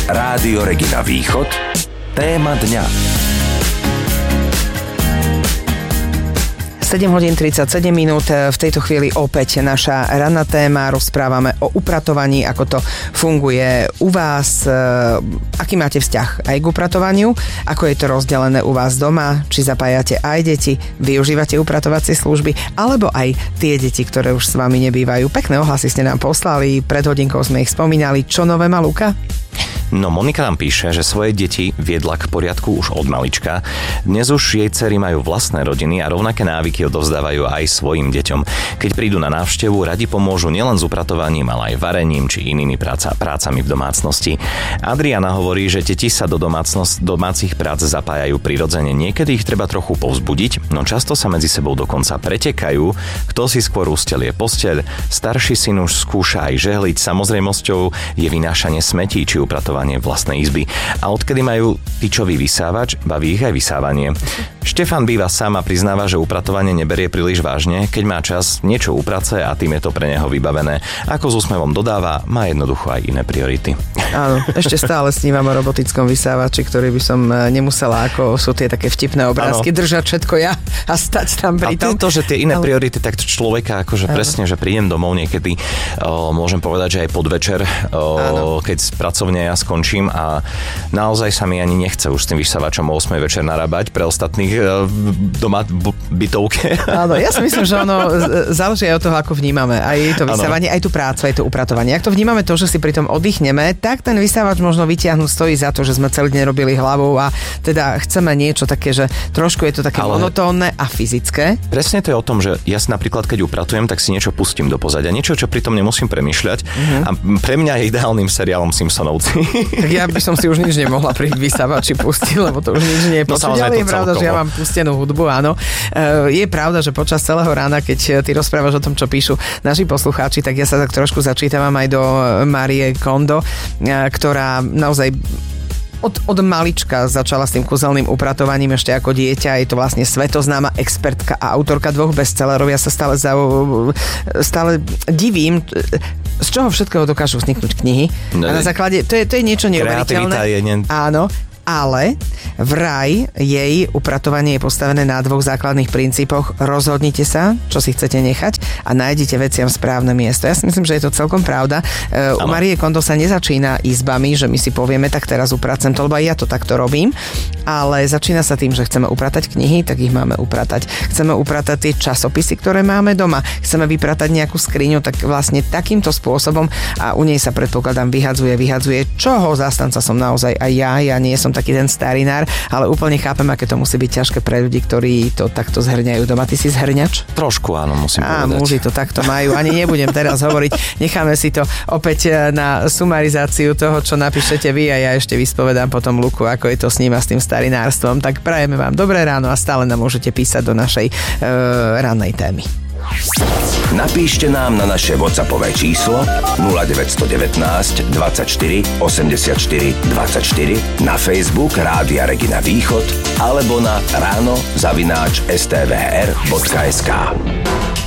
Rádio Regina Východ. Téma dňa. 7 hodín 37 minút. V tejto chvíli opäť naša ranná téma. Rozprávame o upratovaní, ako to funguje u vás. Aký máte vzťah aj k upratovaniu? Ako je to rozdelené u vás doma? Či zapájate aj deti? Využívate upratovacie služby? Alebo aj tie deti, ktoré už s vami nebývajú? Pekné ohlasy ste nám poslali. Pred hodinkou sme ich spomínali. Čo nové má Luka? No, Monika nám píše, že svoje deti viedla k poriadku už od malička. Dnes už jej dcery majú vlastné rodiny a rovnaké návyky odovzdávajú aj svojim deťom. Keď prídu na návštevu, radi pomôžu nielen s upratovaním, ale aj varením či inými prácami v domácnosti. Adriana hovorí, že deti sa do domácich prác zapájajú prirodzene. Niekedy ich treba trochu povzbudiť, no často sa medzi sebou dokonca pretekajú, kto si skôr ustelie posteľ. Starší syn už skúša aj žehliť. Samozrejmosťou je vynášanie smetí či upratovanie vlastnej izby. A odkedy majú tyčový vysávač, baví ich aj vysávanie. Štefan býva sám a priznáva, že upratovanie neberie príliš vážne. Keď má čas, niečo uprace a tým je to pre neho vybavené. Ako s úsmevom dodáva, má jednoducho aj iné priority. Áno, ešte stále snívam o robotickom vysávači, ktorý by som nemusela, ako sú tie také vtipné obrázky, držať všetko ja a stať tam pri tom. A to, že tie iné priority, tak človeka akože presne, že prídem domov niekedy, môžem povedať, že aj podvečer, keď pracovne ja skončím a naozaj sa mi ani nechce už s tým vysávačom o 8 večer narábať pre ostatných doma bytovke. Áno, ja si myslím, že ono záleží aj od toho, ako vnímame aj to vysávanie, aj tú prácu, aj to upratovanie. Ak to vnímame to, že si pri tom oddychneme, tak ten vysávač možno vytiahnuť stojí za to, že sme celý deň robili hlavou a teda chceme niečo také, že trošku je to také monotónne a fyzické. Presne to je o tom, že ja si napríklad, keď upratujem, tak si niečo pustím do pozadia. Niečo, čo pritom nemusím premýšľať. A pre mňa je ideálnym seriálom Simpsonovci. Tak ja by som si už nič nemohla pri vysávači pustiť, lebo to už nič nie je počuť. Ale je pravda, že ja mám pustenú hudbu, áno. Je pravda, že počas celého rána, keď ty rozprávaš o tom, čo píšu naši poslucháči, tak ja sa tak trošku začítavam aj do Marie Kondo, ktorá naozaj od malička začala s tým kúzelným upratovaním ešte ako dieťa. Je to vlastne svetoznáma expertka a autorka 2 bestsellerov. Ja sa stále divím, z čoho všetkého dokážu vzniknúť knihy. No, a na základe, to je niečo neuveriteľné. Áno. Ale vraj jej upratovanie je postavené na 2 základných princípoch. Rozhodnite sa, čo si chcete nechať a nájdete veciam správne miesto. Ja si myslím, že je to celkom pravda. U Marie Kondo sa nezačína izbami, že my si povieme, tak teraz upracem to, lebo aj ja to takto robím, ale začína sa tým, že chceme upratať knihy, tak ich máme upratať. Chceme upratať tie časopisy, ktoré máme doma. Chceme vypratať nejakú skriňu, tak vlastne takýmto spôsobom a u nej sa predpokladám vyhadzuje, čoho zástanca som naozaj aj ja nie som taký ten starinár, ale úplne chápem, aké to musí byť ťažké pre ľudí, ktorí to takto zhrňajú doma. Ty si zhrňač? Trošku áno, musím povedať. Muži to takto majú. Ani nebudem teraz hovoriť. Necháme si to opäť na sumarizáciu toho, čo napíšete vy a ja ešte vyspovedám potom Luku, ako je to s ním a s tým starinárstvom. Tak prajeme vám dobré ráno a stále nám môžete písať do našej rannej témy. Napíšte nám na naše WhatsAppové číslo 0919 24 84 24, na Facebook Rádia Regina Východ alebo na ráno@stvr.sk.